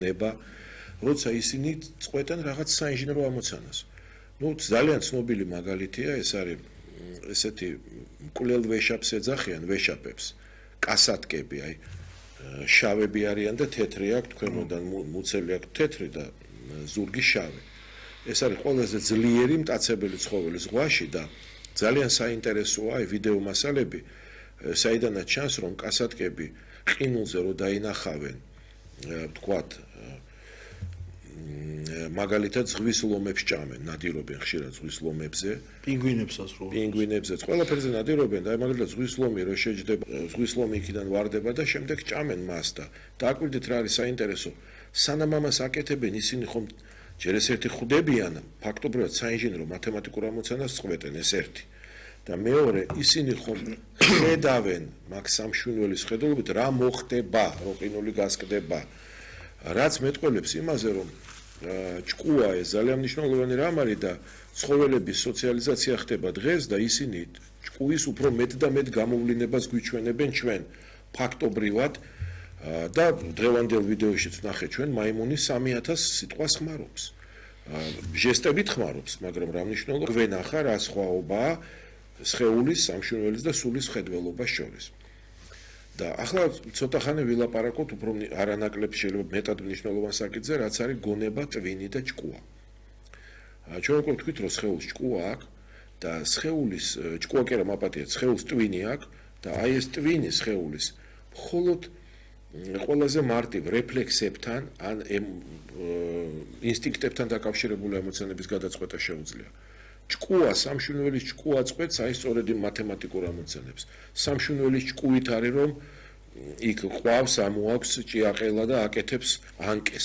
ნება, როცა ისინი წყვეტენ რაღაც საინჟინრო ამოცანას. ძალიან ცნობილი მაგალითია, ეს არის ესეთი მკვლელ ვეშაპს ეძახიან, ვეშაპებს, კასატკები, აი შავები არიან და თეთრი აქვს, თქვენოდან მუცელი აქვს თეთრი და ზურგი შავი. ეს არის ყველაზე ძლიერი მტაცებელი ცხოველი ზღვაში და ძალიან საინტერესოა აი ვიდეო მასალები, საიდანაც ჩანს, რომ კასატკები ყინულზე რო დაინახავენ, ვთქვათ, მაგალითად ზღვის ლომებს ჭამენ, ნადირობენ ხშირად ზღვის ლომებზე, პინგვინებსაც რო. პინგვინებზეც, ყველაფერზე ნადირობენ და მაგალითად ზღვის ლომი რო შეჯდება, ზღვის ლომი იქიდან ვარდება და შემდეგ ჭამენ მას და დააკვირდით რა არის საინტერესო, სანამ ამას აკეთებენ, ისინი ხომ ჯერ ეს ერთი ხვდებიან, ფაქტობრივად საინჟინრო მათემატიკურ ამოცანას წყვეტენ, ეს ერთი. და მეორე, ისინი ხომ ხედავენ მაგ სამშვენიველის ხედულობით რა მოხდება, რო ყინული გასკდება. რაც მეტყველებს იმაზე, რომ ჭკუა ეს ძალიან მნიშვნელოვანი რამ არის და ცხოველების სოციალიზაცია ხდება დღეს და ისინი ჭკუის უფრო მეტ და მეტ გამოვლინებას გვიჩვენებენ ჩვენ ფაქტობრივად და დღევანდელ ვიდეოშიც ვნახეთ ჩვენ მაიმუნის 3000 სიტყვას ხმარობს. ჟესტებით ხმარობს, მაგრამ რა მნიშვნელობა გვენახა რა სხვაობაა სხეულის, სამშვენიველის და სულის ხედველობას შორის. და ახლა ცოტა ხანი ვილაპარაკოთ უფრო არანაკლებ შეიძლება მეტად მნიშვნელოვან საკითხზე, რაც არის გონება, ტვინი და ჭკუა. ჩვენ უკვე ვთქვით, რომ სხეულს ჭკუა აქვს და სხეულის ჭკუა კი არა მაპატია, სხეულს ტვინი აქვს და აი ეს ტვინი სხეულის მხოლოდ ყველაზე მარტივ რეფლექსებთან ან ინსტინქტებთან დაკავშირებული ამოცანების გადაწყვეტა შეუძლია. ჭკუა, სამშვენიველის ჭკუა წყვეტს აი სწორედ იმ მათემატიკურ ამოცანებს. სამშვენიველის ჭკუით არის რომ იქ ყავს, ამოაქვს ჭიაყელა და აკეთებს ანკეს